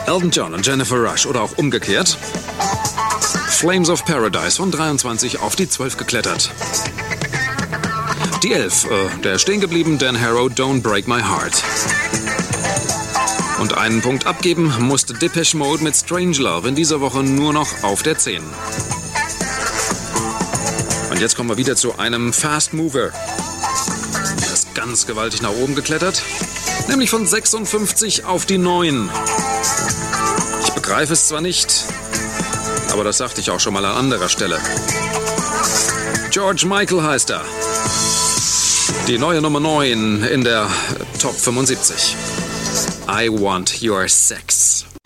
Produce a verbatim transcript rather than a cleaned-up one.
Elton John und Jennifer Rush oder auch umgekehrt. Flames of Paradise von dreiundzwanzig auf die zwölf geklettert. Die elf, äh, der stehen geblieben, Dan Harrow, Don't Break My Heart. Und einen Punkt abgeben musste Depeche Mode mit Strangelove in dieser Woche nur noch auf der zehn. Und jetzt kommen wir wieder zu einem Fast Mover. Der ist ganz gewaltig nach oben geklettert, nämlich von sechsundfünfzig auf die neun. Ich begreife es zwar nicht, aber das sagte ich auch schon mal an anderer Stelle. George Michael heißt er. Die neue Nummer neun in der Top fünfundsiebzig. I Want Your Sex.